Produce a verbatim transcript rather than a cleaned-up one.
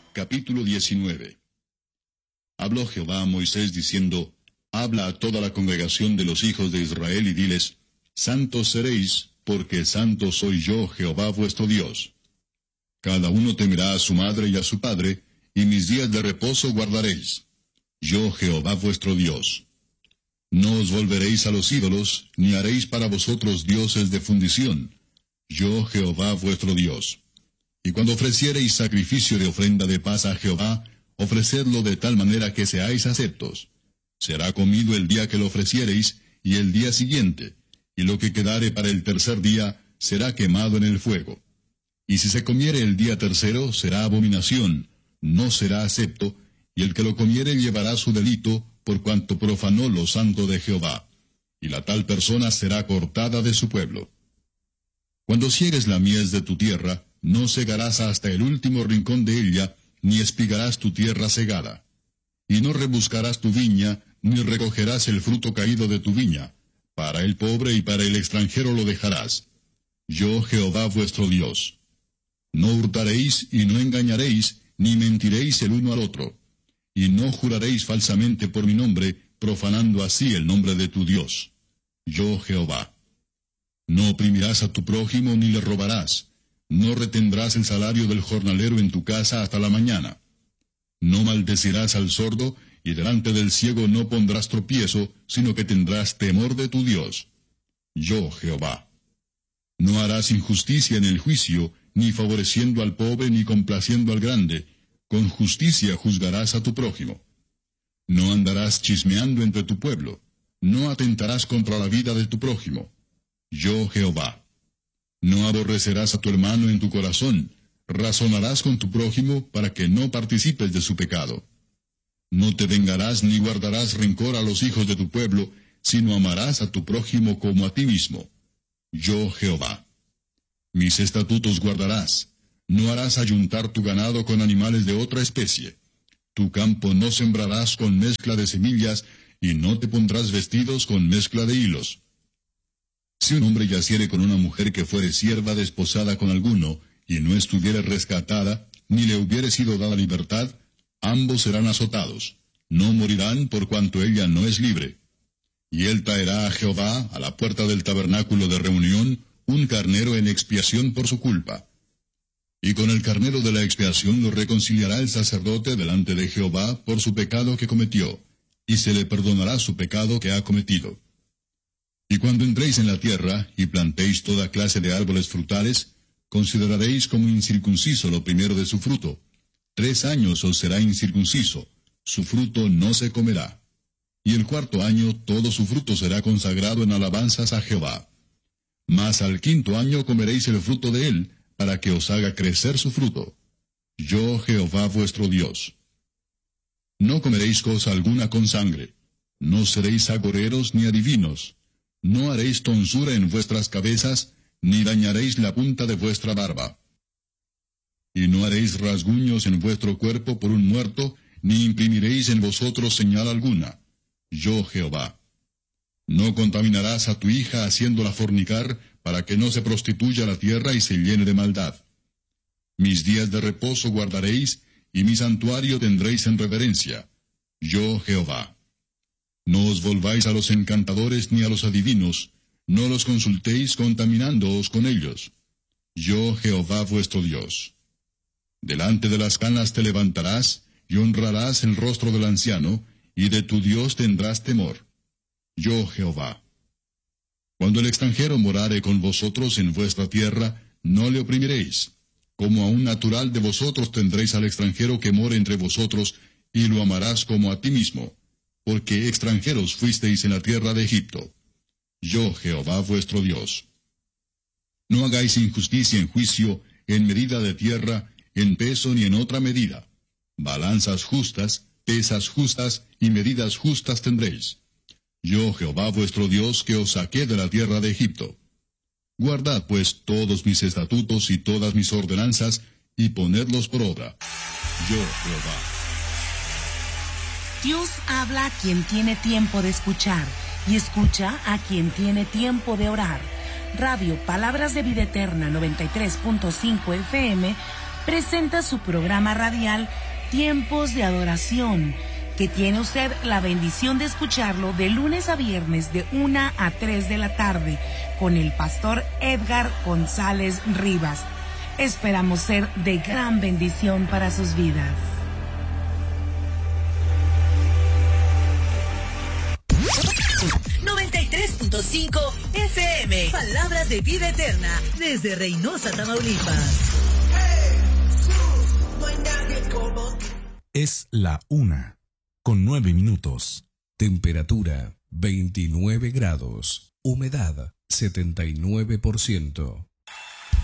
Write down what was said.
capítulo diecinueve. Habló Jehová a Moisés diciendo, Habla a toda la congregación de los hijos de Israel y diles, Santos seréis, porque santo soy yo, Jehová vuestro Dios. Cada uno temerá a su madre y a su padre, y mis días de reposo guardaréis. Yo, Jehová vuestro Dios. No os volveréis a los ídolos, ni haréis para vosotros dioses de fundición. Yo, Jehová vuestro Dios. Y cuando ofreciereis sacrificio de ofrenda de paz a Jehová, ofrecedlo de tal manera que seáis aceptos. Será comido el día que lo ofreciereis, y el día siguiente, y lo que quedare para el tercer día será quemado en el fuego. Y si se comiere el día tercero, será abominación, no será acepto, y el que lo comiere llevará su delito, por cuanto profanó lo santo de Jehová, y la tal persona será cortada de su pueblo. Cuando ciegues la mies de tu tierra, no segarás hasta el último rincón de ella, ni espigarás tu tierra segada. Y no rebuscarás tu viña, ni recogerás el fruto caído de tu viña. Para el pobre y para el extranjero lo dejarás. Yo, Jehová vuestro Dios. No hurtaréis y no engañaréis, ni mentiréis el uno al otro. Y no juraréis falsamente por mi nombre, profanando así el nombre de tu Dios. Yo, Jehová. No oprimirás a tu prójimo ni le robarás. No retendrás el salario del jornalero en tu casa hasta la mañana. No maldecirás al sordo, y delante del ciego no pondrás tropiezo, sino que tendrás temor de tu Dios. Yo, Jehová. No harás injusticia en el juicio, ni favoreciendo al pobre, ni complaciendo al grande. Con justicia juzgarás a tu prójimo. No andarás chismeando entre tu pueblo. No atentarás contra la vida de tu prójimo. Yo, Jehová. No aborrecerás a tu hermano en tu corazón. Razonarás con tu prójimo para que no participes de su pecado. No te vengarás ni guardarás rencor a los hijos de tu pueblo, sino amarás a tu prójimo como a ti mismo. Yo, Jehová. Mis estatutos guardarás. No harás ayuntar tu ganado con animales de otra especie. Tu campo no sembrarás con mezcla de semillas, y no te pondrás vestidos con mezcla de hilos. Si un hombre yaciere con una mujer que fuere sierva desposada con alguno, y no estuviere rescatada, ni le hubiere sido dada libertad, ambos serán azotados. No morirán por cuanto ella no es libre. Y él traerá a Jehová, a la puerta del tabernáculo de reunión, un carnero en expiación por su culpa. Y con el carnero de la expiación lo reconciliará el sacerdote delante de Jehová por su pecado que cometió, y se le perdonará su pecado que ha cometido. Y cuando entréis en la tierra, y plantéis toda clase de árboles frutales, consideraréis como incircunciso lo primero de su fruto. Tres años os será incircunciso, su fruto no se comerá. Y el cuarto año todo su fruto será consagrado en alabanzas a Jehová. Mas al quinto año comeréis el fruto de él, para que os haga crecer su fruto. Yo, Jehová vuestro Dios. No comeréis cosa alguna con sangre. No seréis agoreros ni adivinos. No haréis tonsura en vuestras cabezas, ni dañaréis la punta de vuestra barba. Y no haréis rasguños en vuestro cuerpo por un muerto, ni imprimiréis en vosotros señal alguna. Yo, Jehová. No contaminarás a tu hija haciéndola fornicar, para que no se prostituya la tierra y se llene de maldad. Mis días de reposo guardaréis, y mi santuario tendréis en reverencia. Yo, Jehová. No os volváis a los encantadores ni a los adivinos, no los consultéis contaminándoos con ellos. Yo, Jehová vuestro Dios. Delante de las canas te levantarás, y honrarás el rostro del anciano, y de tu Dios tendrás temor. Yo, Jehová. Cuando el extranjero morare con vosotros en vuestra tierra, no le oprimiréis. Como a un natural de vosotros tendréis al extranjero que more entre vosotros, y lo amarás como a ti mismo, porque extranjeros fuisteis en la tierra de Egipto. Yo, Jehová vuestro Dios. No hagáis injusticia en juicio, en medida de tierra, en peso ni en otra medida. Balanzas justas, pesas justas y medidas justas tendréis. Yo, Jehová vuestro Dios, que os saqué de la tierra de Egipto. Guardad pues todos mis estatutos y todas mis ordenanzas, y ponedlos por obra. Yo, Jehová. Dios habla a quien tiene tiempo de escuchar, y escucha a quien tiene tiempo de orar. Radio Palabras de Vida Eterna noventa y tres punto cinco F M presenta su programa radial Tiempos de Adoración, que tiene usted la bendición de escucharlo de lunes a viernes de una a tres de la tarde con el pastor Edgar González Rivas. Esperamos ser de gran bendición para sus vidas. noventa y tres punto cinco F M. Palabras de vida eterna desde Reynosa, Tamaulipas. Es la una, con nueve minutos. Temperatura veintinueve grados. Humedad setenta y nueve por ciento.